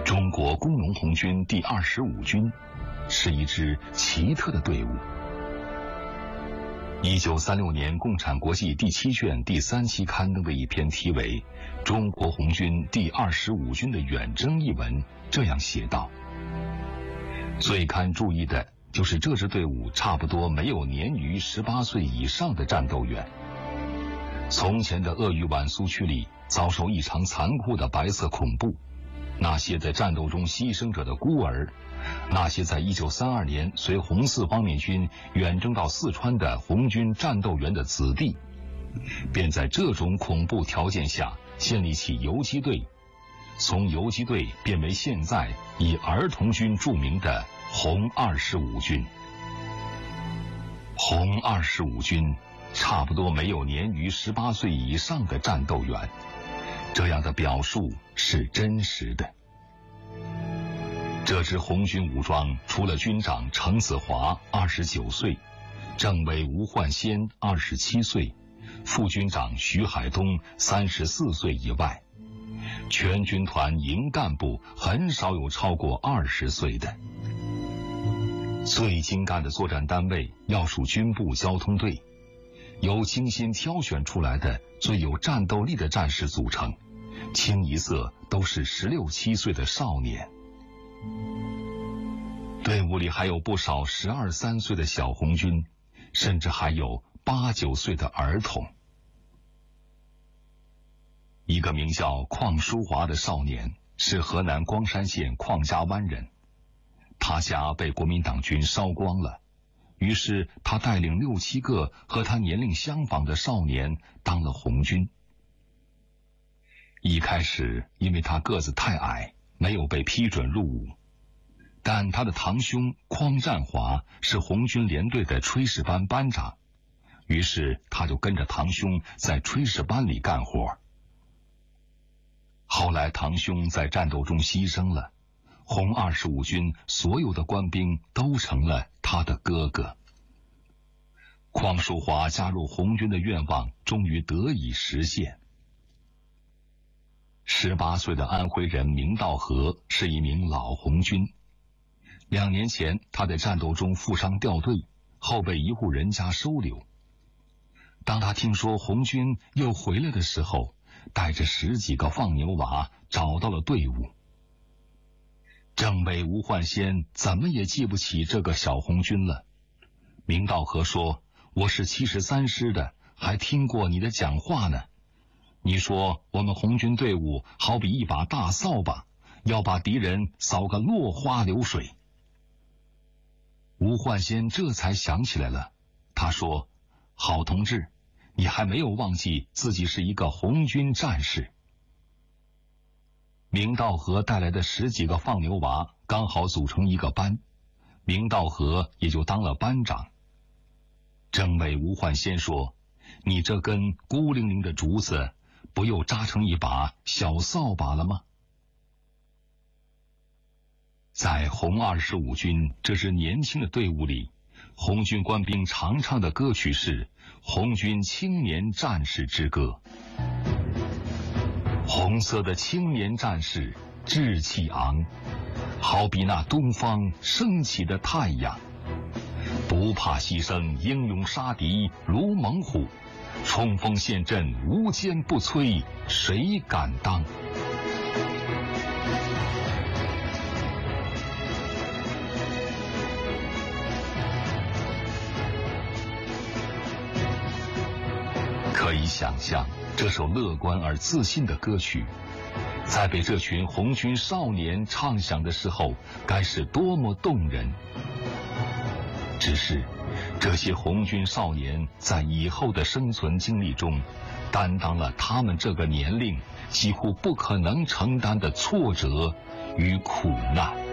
中国工农红军第25军是一支奇特的队伍。1936年《共产国际》第7卷第3期刊登的一篇题为《中国红军第25军的远征》一文这样写道：最堪注意的就是这支队伍差不多没有年逾18岁以上的战斗员。从前的鄂豫皖苏区里遭受异常残酷的白色恐怖，那些在战斗中牺牲者的孤儿，那些在1932年随红四方面军远征到四川的红军战斗员的子弟，便在这种恐怖条件下建立起游击队，从游击队变为现在以儿童军著名的红25军。红25军差不多没有年逾18岁以上的战斗员，这样的表述是真实的。这支红军武装除了军长程子华29岁，政委吴焕先27岁，副军长徐海东34岁以外，全军团营干部很少有超过20岁的。最精干的作战单位要数军部交通队，由精心挑选出来的最有战斗力的战士组成，清一色都是16、17岁的少年。队伍里还有不少12、13岁的小红军，甚至还有8、9岁的儿童。一个名叫邝淑华的少年是河南光山县邝家湾人，他家被国民党军烧光了，于是他带领6、7个和他年龄相仿的少年当了红军。一开始因为他个子太矮，没有被批准入伍，但他的堂兄匡占华是红军连队的炊事班班长，于是他就跟着堂兄在炊事班里干活。后来堂兄在战斗中牺牲了，红25军所有的官兵都成了他的哥哥。匡淑华加入红军的愿望终于得以实现。18岁的安徽人明道和是一名老红军，2年前他在战斗中负伤掉队，后被一户人家收留。当他听说红军又回来的时候，带着10几个放牛娃找到了队伍。政委吴焕先怎么也记不起这个小红军了。明道和说：我是73师的，还听过你的讲话呢。你说我们红军队伍好比一把大扫把，要把敌人扫个落花流水。吴焕先这才想起来了，他说：好同志，你还没有忘记自己是一个红军战士。明道和带来的10几个放牛娃刚好组成一个班，明道和也就当了班长。政委吴焕先说：你这根孤零零的竹子不又扎成一把小扫把了吗？在红25军这支年轻的队伍里，红军官兵常唱的歌曲是红军青年战士之歌。红色的青年战士志气昂，好比那东方升起的太阳，不怕牺牲，英勇杀敌如猛虎，冲锋陷阵无坚不摧，谁敢当？可以想象，这首乐观而自信的歌曲，在被这群红军少年唱响的时候，该是多么动人。只是这些红军少年在以后的生存经历中，担当了他们这个年龄几乎不可能承担的挫折与苦难。